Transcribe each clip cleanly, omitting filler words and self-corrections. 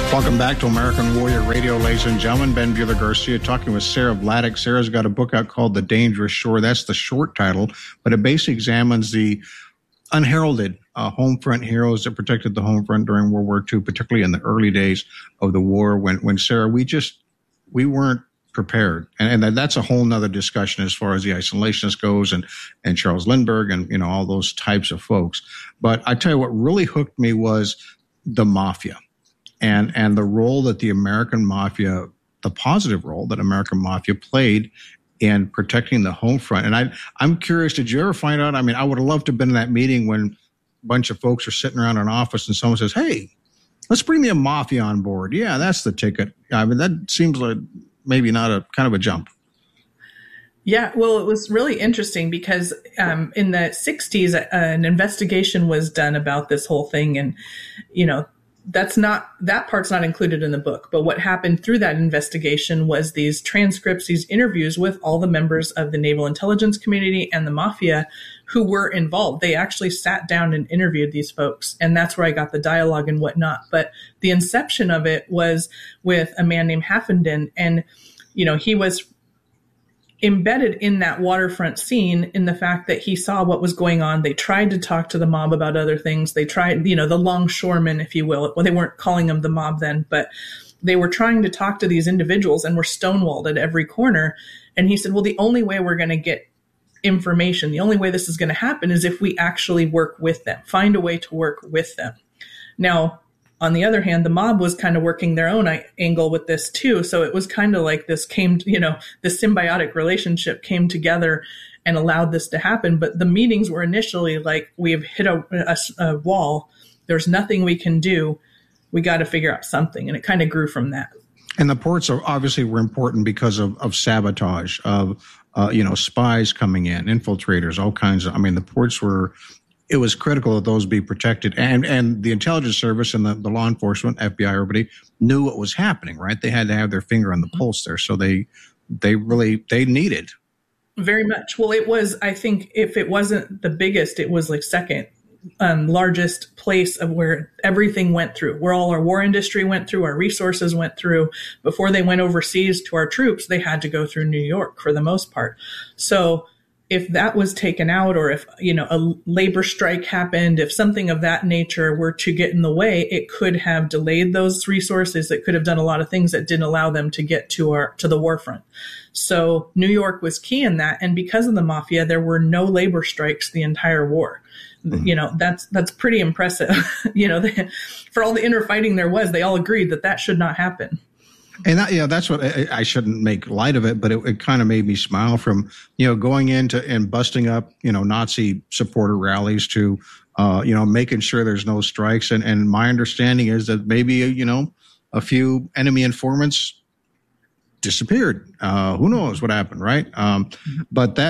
Welcome back to American Warrior Radio, ladies and gentlemen. Ben Buehler-Garcia talking with Sarah Vladeck. Sarah's got a book out called The Dangerous Shore. That's the short title, but it basically examines the unheralded home front heroes that protected the home front during World War II, particularly in the early days of the war when Sarah, we weren't prepared. And that's a whole nother discussion as far as the isolationist goes and Charles Lindbergh and, all those types of folks. But I tell you what really hooked me was the mafia. And the role that the American mafia, the positive role that American mafia played in protecting the home front. And I'm curious, did you ever find out? I mean, I would have loved to have been in that meeting when a bunch of folks are sitting around an office and someone says, hey, let's bring the mafia on board. Yeah, that's the ticket. I mean, that seems like maybe not a kind of a jump. Yeah, well, it was really interesting because in the 60s, an investigation was done about this whole thing. And, that part's not included in the book. But what happened through that investigation was these transcripts, these interviews with all the members of the naval intelligence community and the mafia who were involved. They actually sat down and interviewed these folks. And that's where I got the dialogue and whatnot. But the inception of it was with a man named Haffenden. And, he was embedded in that waterfront scene in the fact that he saw what was going on. They tried to talk to the mob about other things. They tried, the longshoremen, if you will. Well, they weren't calling them the mob then, but they were trying to talk to these individuals and were stonewalled at every corner. And he said, well, the only way we're going to get information, the only way this is going to happen is if we actually work with them, find a way to work with them. Now, on the other hand, the mob was kind of working their own angle with this too. So it was kind of like this this symbiotic relationship came together and allowed this to happen. But the meetings were initially like, we have hit a wall. There's nothing we can do. We got to figure out something. And it kind of grew from that. And the ports obviously were important because of sabotage, of, spies coming in, infiltrators, all kinds of, the ports it was critical that those be protected. And the intelligence service and the law enforcement, FBI, everybody knew what was happening, right? They had to have their finger on the pulse there. So they needed. Very much. Well, it was, I think if it wasn't the biggest, it was like second largest place of where everything went through, where all our war industry went through, our resources went through. Before they went overseas to our troops, they had to go through New York for the most part. So if that was taken out, or if, a labor strike happened, if something of that nature were to get in the way, it could have delayed those resources. It could have done a lot of things that didn't allow them to get to the war front. So New York was key in that. And because of the mafia, there were no labor strikes the entire war. Mm-hmm. That's pretty impressive. For all the inner fighting there was, they all agreed that should not happen. And that's what I shouldn't make light of it, but it kind of made me smile from, going into and busting up, Nazi supporter rallies to, making sure there's no strikes. And my understanding is that maybe, a few enemy informants disappeared. Who knows what happened, right? But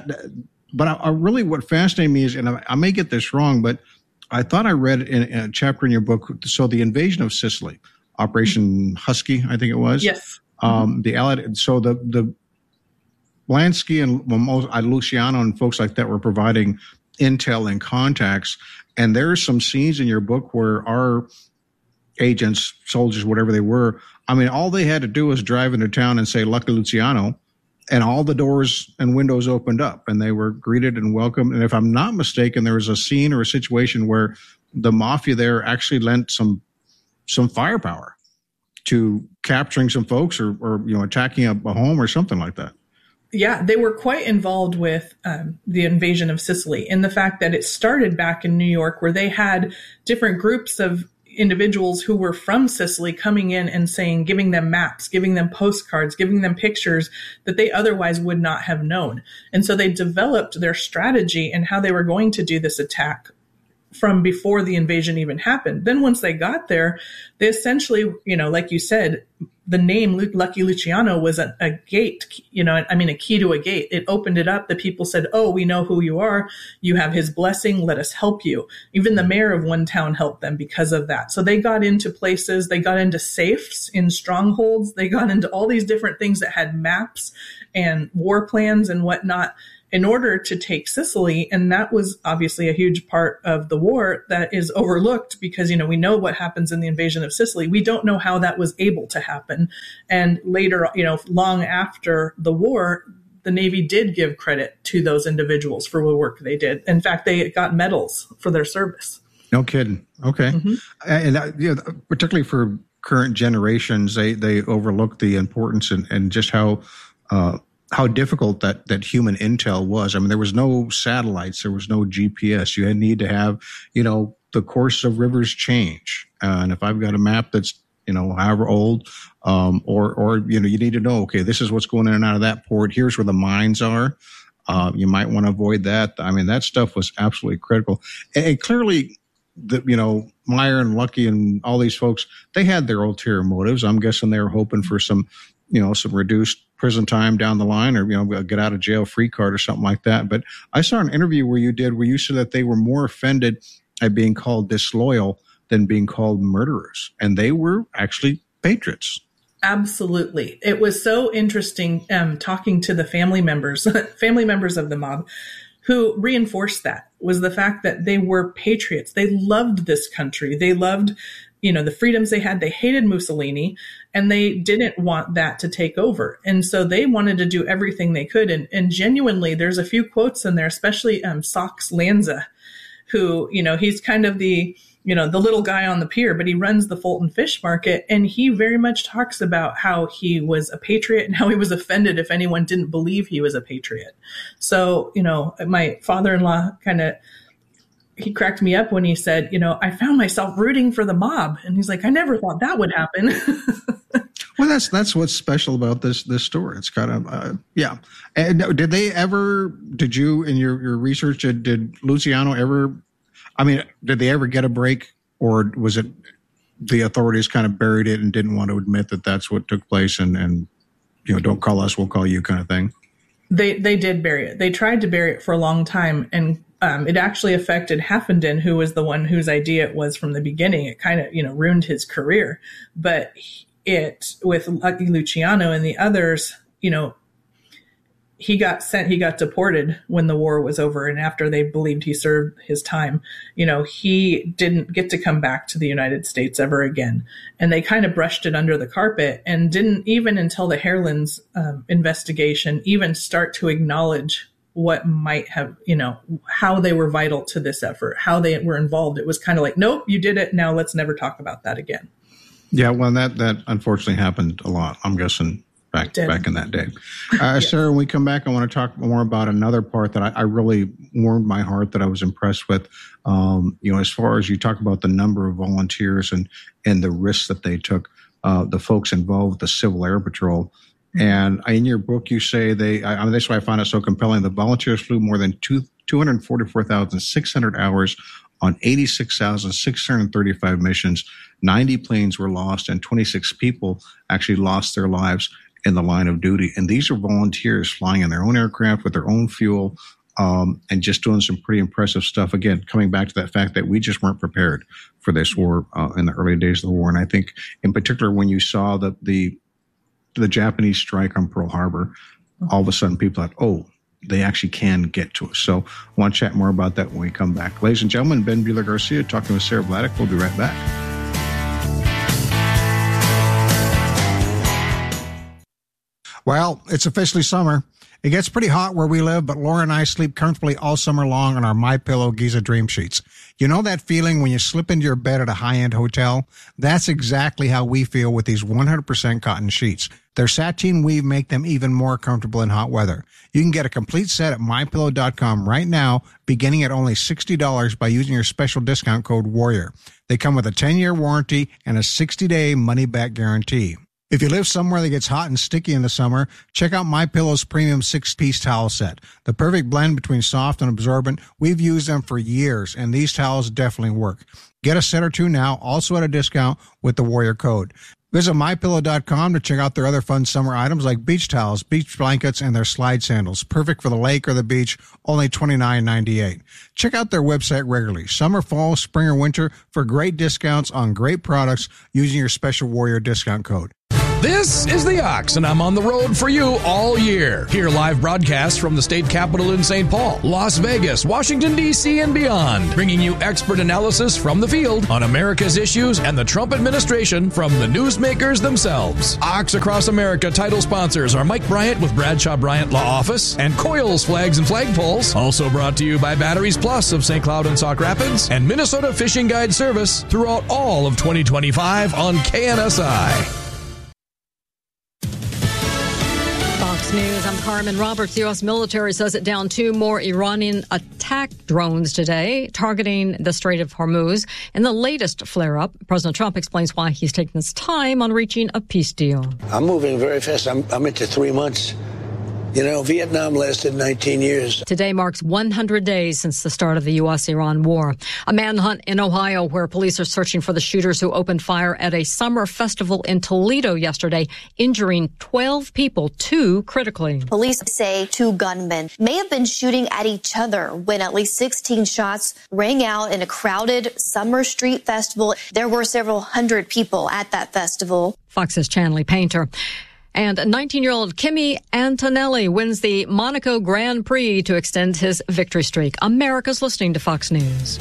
I really, what fascinated me is, and I may get this wrong, but I thought I read in a chapter in your book, so the invasion of Sicily, Operation Husky, I think it was. Yes. The Allied. So the Lansky and Luciano and folks like that were providing intel and contacts. And there's some scenes in your book where our agents, soldiers, whatever they were, all they had to do was drive into town and say, "Lucky Luciano," and all the doors and windows opened up and they were greeted and welcomed. And if I'm not mistaken, there was a scene or a situation where the mafia there actually lent some firepower to capturing some folks or attacking a home or something like that. Yeah, they were quite involved with the invasion of Sicily, and the fact that it started back in New York, where they had different groups of individuals who were from Sicily coming in and giving them maps, giving them postcards, giving them pictures that they otherwise would not have known. And so they developed their strategy and how they were going to do this attack from before the invasion even happened. Then once they got there, they essentially, like you said, the name Lucky Luciano was a gate, a key to a gate. It opened it up. The people said, "Oh, we know who you are. You have his blessing. Let us help you." Even the mayor of one town helped them because of that. So they got into places, they got into safes in strongholds. They got into all these different things that had maps and war plans and whatnot. in order to take Sicily. And that was obviously a huge part of the war that is overlooked because, we know what happens in the invasion of Sicily. We don't know how that was able to happen. And later, long after the war, the Navy did give credit to those individuals for the work they did. In fact, they got medals for their service. No kidding. Okay. Mm-hmm. And particularly for current generations, they overlook the importance and just how difficult that human intel was. I mean, there was no satellites, there was no GPS. You need to have, the course of rivers change. And if I've got a map that's, however old, or you need to know, okay, this is what's going in and out of that port. Here's where the mines are. You might want to avoid that. I mean, that stuff was absolutely critical. And clearly, Meyer and Lucky and all these folks, they had their ulterior motives. I'm guessing they were hoping for some reduced prison time down the line, or, get out of jail free card or something like that. But I saw an interview where you said that they were more offended at being called disloyal than being called murderers. And they were actually patriots. Absolutely. It was so interesting talking to the family members of the mob who reinforced that was the fact that they were patriots. They loved this country. They loved, the freedoms they had. They hated Mussolini and they didn't want that to take over. And so they wanted to do everything they could. And genuinely, there's a few quotes in there, especially Sachs Lanza, who, he's kind of the little guy on the pier, but he runs the Fulton Fish Market. And he very much talks about how he was a patriot and how he was offended if anyone didn't believe he was a patriot. So, my father-in-law he cracked me up when he said, I found myself rooting for the mob. And he's like, I never thought that would happen. Well, that's what's special about this story. It's kind of, yeah. And did you, in your research, did Luciano ever, did they ever get a break, or was it the authorities kind of buried it and didn't want to admit that that's what took place and don't call us, we'll call you kind of thing? They did bury it. They tried to bury it for a long time, and it actually affected Haffenden, who was the one whose idea it was from the beginning. It kind of, ruined his career. But with Lucky Luciano and the others, he got deported when the war was over. And after they believed he served his time, he didn't get to come back to the United States ever again. And they kind of brushed it under the carpet and didn't even until the Haerlins investigation even start to acknowledge what might have, how they were vital to this effort, how they were involved. It was kind of like, nope, you did it. Now let's never talk about that again. Yeah, well, that unfortunately happened a lot, I'm guessing, back in that day. Yes. Sarah, when we come back, I want to talk more about another part that I really warmed my heart, that I was impressed with. As far as you talk about the number of volunteers and the risks that they took, the folks involved with the Civil Air Patrol. And in your book, you say that's why I found it so compelling. The volunteers flew more than 244,600 hours on 86,635 missions. 90 planes were lost and 26 people actually lost their lives in the line of duty. And these are volunteers flying in their own aircraft with their own fuel, and just doing some pretty impressive stuff. Again, coming back to that fact that we just weren't prepared for this war in the early days of the war. And I think in particular, when you saw the Japanese strike on Pearl Harbor, all of a sudden people thought, they actually can get to us. So I want to chat more about that when we come back. Ladies and gentlemen, Ben Buehler-Garcia talking with Sarah Vladeck. We'll be right back. Well, it's officially summer. It gets pretty hot where we live, but Laura and I sleep comfortably all summer long on our MyPillow Giza Dream Sheets. You know that feeling when you slip into your bed at a high-end hotel? That's exactly how we feel with these 100% cotton sheets. Their sateen weave make them even more comfortable in hot weather. You can get a complete set at MyPillow.com right now, beginning at only $60 by using your special discount code WARRIOR. They come with a 10-year warranty and a 60-day money-back guarantee. If you live somewhere that gets hot and sticky in the summer, check out MyPillow's premium 6-piece towel set. The perfect blend between soft and absorbent. We've used them for years, and these towels definitely work. Get a set or two now, also at a discount with the Warrior code. Visit MyPillow.com to check out their other fun summer items like beach towels, beach blankets, and their slide sandals. Perfect for the lake or the beach, only $29.98. Check out their website regularly, summer, fall, spring, or winter, for great discounts on great products using your special Warrior discount code. This is The Ox, and I'm on the road for you all year. Hear live broadcasts from the state capitol in St. Paul, Las Vegas, Washington, D.C., and beyond, bringing you expert analysis from the field on America's issues and the Trump administration from the newsmakers themselves. Ox Across America title sponsors are Mike Bryant with Bradshaw Bryant Law Office and Coils Flags and Flagpoles. Also brought to you by Batteries Plus of St. Cloud and Sauk Rapids and Minnesota Fishing Guide Service throughout all of 2025 on KNSI. News. I'm Carmen Roberts. The U.S. military says it downed 2 more Iranian attack drones today, targeting the Strait of Hormuz. In the latest flare-up, President Trump explains why he's taking his time on reaching a peace deal. I'm moving very fast. I'm into 3 months. You know, Vietnam lasted 19 years. Today marks 100 days since the start of the U.S.-Iran war. A manhunt in Ohio where police are searching for the shooters who opened fire at a summer festival in Toledo yesterday, injuring 12 people, 2 critically. Police say 2 gunmen may have been shooting at each other when at least 16 shots rang out in a crowded summer street festival. There were several hundred people at that festival. Fox's Chanley Painter. And 19-year-old Kimi Antonelli wins the Monaco Grand Prix to extend his victory streak. America's listening to Fox News.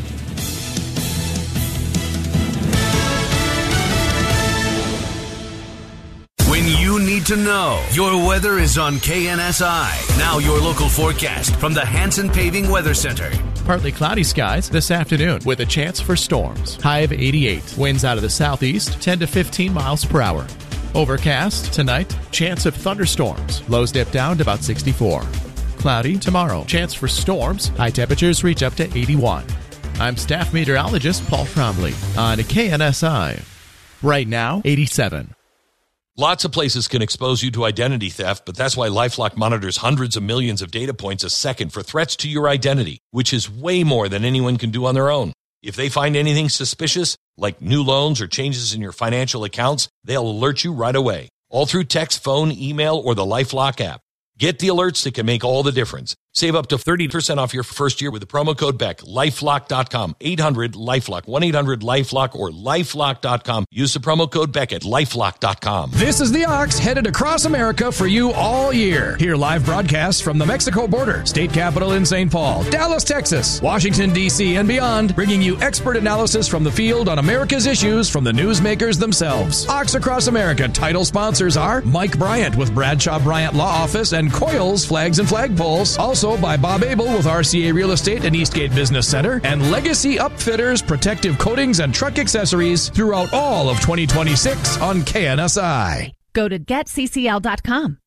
When you need to know, your weather is on KNSI. Now your local forecast from the Hanson Paving Weather Center. Partly cloudy skies this afternoon with a chance for storms. High of 88. Winds out of the southeast, 10 to 15 miles per hour. Overcast tonight, chance of thunderstorms. Lows dip down to about 64. Cloudy tomorrow, chance for storms. High temperatures reach up to 81. I'm staff meteorologist Paul Trombley on KNSI. Right now, 87. Lots of places can expose you to identity theft, but that's why LifeLock monitors hundreds of millions of data points a second for threats to your identity, which is way more than anyone can do on their own. If they find anything suspicious, like new loans or changes in your financial accounts, they'll alert you right away, all through text, phone, email, or the LifeLock app. Get the alerts that can make all the difference. Save up to 30% off your first year with the promo code BECK. LifeLock.com, 800-LifeLock, 1-800-LifeLock, or LifeLock.com. Use the promo code BECK at LifeLock.com. This is The Ox, headed across America for you all year. Hear live broadcasts from the Mexico border, state capitol in St. Paul, Dallas, Texas, Washington, D.C., and beyond, bringing you expert analysis from the field on America's issues from the newsmakers themselves. Ox Across America title sponsors are Mike Bryant with Bradshaw Bryant Law Office and Coils Flags and Flagpoles. Also by Bob Abel with RCA Real Estate and Eastgate Business Center, and Legacy Upfitters, protective coatings and truck accessories throughout all of 2026 on KNSI. Go to getccl.com.